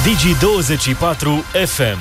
Digi24 FM.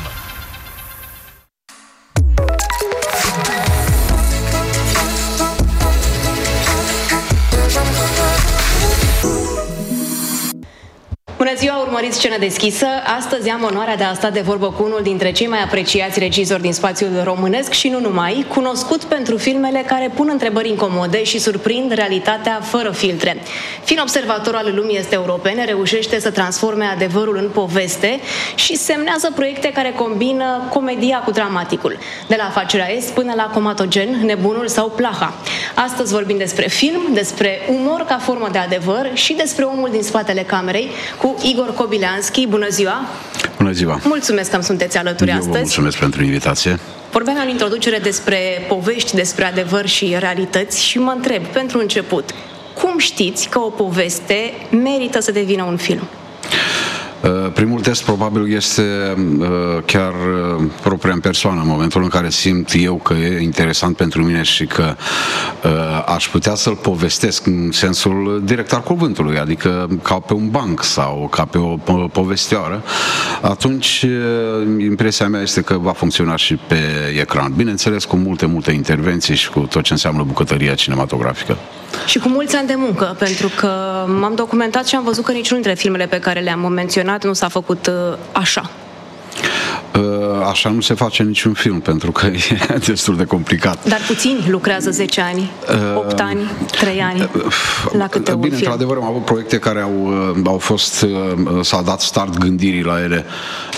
Bună ziua, urmăriți Scenă deschisă. Astăzi am onoarea de a sta de vorbă cu unul dintre cei mai apreciați regizori din spațiul românesc și nu numai, cunoscut pentru filmele care pun întrebări incomode și surprind realitatea fără filtre. Fiind observator al lumii este europene, reușește să transforme adevărul în poveste și semnează proiecte care combină comedia cu dramaticul. De la Afacerea Est până la Comatogen, Nebunul sau Plaha. Astăzi vorbim despre film, despre umor ca formă de adevăr și despre omul din spatele camerei, cu Igor Kobylanski. Bună ziua! Bună ziua! Mulțumesc că îmi sunteți alături astăzi. Eu vă mulțumesc pentru invitație. Vorbeam în introducere despre povești, despre adevăr și realități și mă întreb, pentru început, cum știți că o poveste merită să devină un film? Primul test probabil este chiar propria în persoană, în momentul în care simt eu că e interesant pentru mine și că aș putea să-l povestesc în sensul direct al cuvântului, adică ca pe un banc sau ca pe o povestioară, atunci impresia mea este că va funcționa și pe ecran. Bineînțeles, cu multe intervenții și cu tot ce înseamnă bucătăria cinematografică. Și cu mulți ani de muncă, pentru că m-am documentat și am văzut că niciunul dintre filmele pe care le-am menționat nu s-a făcut așa. Așa nu se face niciun film, pentru că e destul de complicat. Dar puțini lucrează 10 ani, 8 ani, 3 ani la câte un film. Într-adevăr, am avut proiecte care au fost, s-a dat start gândirii la ele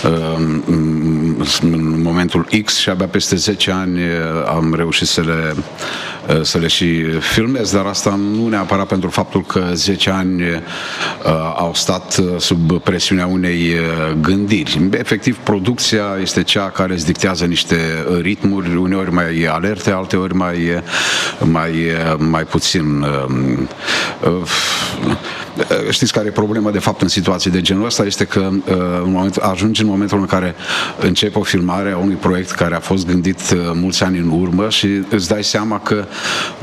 în momentul X și abia peste 10 ani am reușit să le și filmez, dar asta nu neapărat pentru faptul că 10 ani au stat sub presiunea unei gândiri. Efectiv, producția este cea care îți dictează niște ritmuri, uneori mai alerte, alteori mai puțin. Știți care e problema de fapt în situații de genul ăsta? Este că ajungi în momentul în care începe o filmare a unui proiect care a fost gândit mulți ani în urmă și îți dai seama că